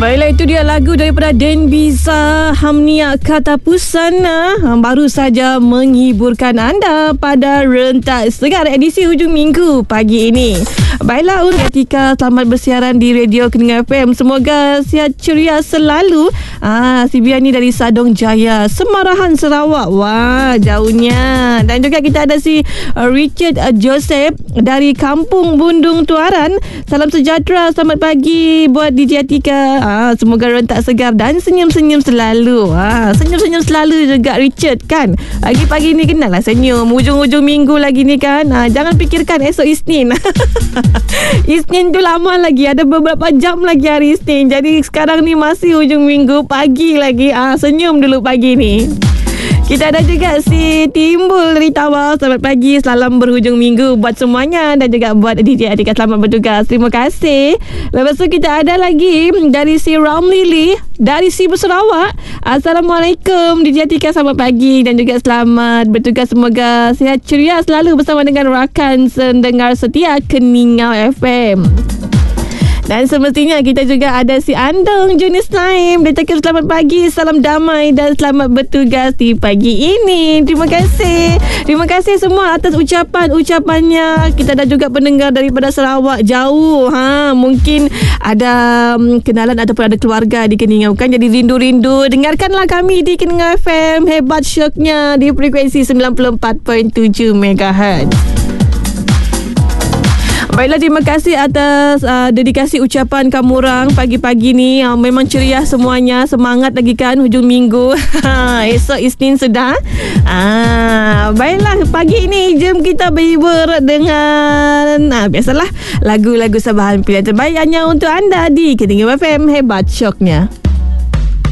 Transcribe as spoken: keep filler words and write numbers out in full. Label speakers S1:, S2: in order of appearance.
S1: Baiklah, itu dia lagu daripada Den Biza, Hamnia Kata Pusana, baru saja menghiburkan anda pada Rentak Segar edisi hujung minggu pagi ini. Baiklah, Un ketika selamat bersiaran di Radio Keningan F M. Semoga sihat ceria selalu. Ah, si Bia ni dari Sadong Jaya, Semarahan, Sarawak. Wah, jauhnya. Dan juga kita ada si Richard Joseph dari Kampung Bundung Tuaran. Salam sejahtera, selamat pagi buat D J Atika. Ah, semoga rentak segar dan senyum-senyum selalu. Ah, senyum-senyum selalu juga Richard kan. Pagi-pagi ni kenalah senyum. Hujung-hujung minggu lagi ni kan. Ah, jangan fikirkan esok Isnin. Isnin tu lama lagi. Ada beberapa jam lagi hari Isnin. Jadi sekarang ni masih hujung minggu, pagi lagi. Ah, senyum dulu pagi ni. Kita ada juga si Timbul dari Tawau. Selamat pagi, salam berhujung minggu buat semuanya. Dan juga buat D J Atika, selamat bertugas. Terima kasih. Lepas tu kita ada lagi dari si Ramlili dari Sibu Sarawak. Assalamualaikum D J Atika, selamat pagi. Dan juga selamat bertugas. Semoga sihat ceria selalu bersama dengan rakan pendengar setia Keningau F M. Dan semestinya kita juga ada si Andong Junis Naim. Dia cakap selamat pagi, salam damai dan selamat bertugas di pagi ini. Terima kasih. Terima kasih semua atas ucapan-ucapannya. Kita ada juga pendengar daripada Sarawak jauh. Ha, mungkin ada um, kenalan ataupun ada keluarga di Keningau kan. Jadi rindu-rindu. Dengarkanlah kami di Keningau F M. Hebat syoknya di frekuensi sembilan puluh empat perpuluhan tujuh megahertz. Baiklah, terima kasih atas uh, dedikasi ucapan kamu orang pagi-pagi ni. Uh, memang ceria semuanya. Semangat lagi kan hujung minggu. Esok Isnin sudah. Ah, baiklah, pagi ini jom kita berhibur dengan uh, biasalah lagu-lagu Sabahan pilihan terbaik hanya untuk anda di Keningau F M. Hebat syoknya.